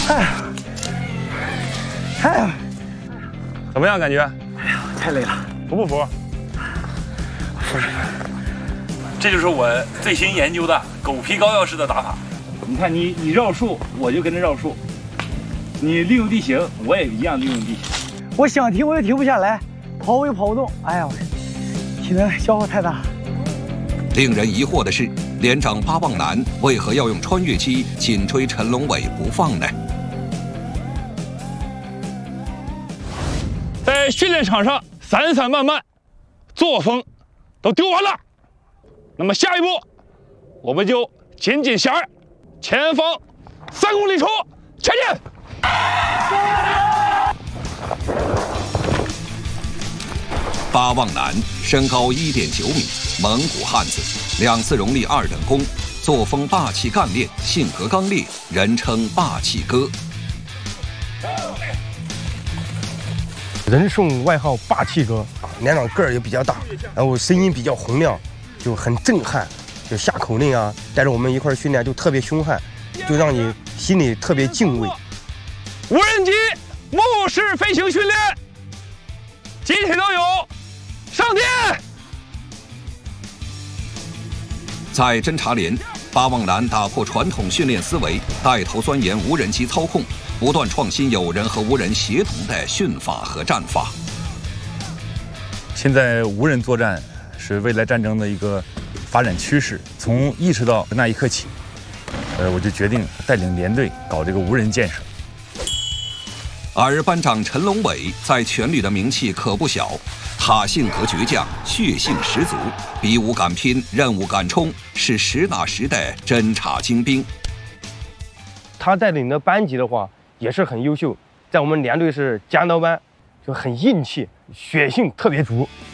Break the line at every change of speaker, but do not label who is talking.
哎呀，
怎么样感觉？
哎呀，太累了，
服不服？
服。
这就是我最新研究的狗皮膏药式的打法。你看你绕树，我就跟着绕树；你利用地形，我也一样利用地形。
我想停我又停不下来，跑我又跑不动。哎呀，体能消耗太大。
令人疑惑的是，连长八磅男为何要用穿越机紧追陈龙伟不放呢？
在训练场上散散漫漫，作风都丢完了。那么下一步，我们就紧紧弦儿，前方3公里处前进。
八磅男身高1.9米，蒙古汉子，2次荣立2等功，作风霸气干练，性格刚烈，人称霸气哥。
人送外号霸气哥，连长个儿也比较大，然后声音比较洪亮，就很震撼，就下口令啊，带着我们一块训练就特别凶悍，就让你心里特别敬畏。
无人机目视飞行训练，集体都有，上天！
在侦察连，八磅男打破传统训练思维，带头钻研无人机操控，不断创新有人和无人协同的训法和战法。
现在无人作战是未来战争的一个发展趋势。从意识到那一刻起，我就决定带领连队搞这个无人建设。
而班长陈龙伟在全旅的名气可不小，他性格倔强，血性十足，比武敢拼，任务敢冲，是实打实的侦察精兵。
他带领的班级的话也是很优秀，在我们连队是尖刀班，就很硬气，血性特别足。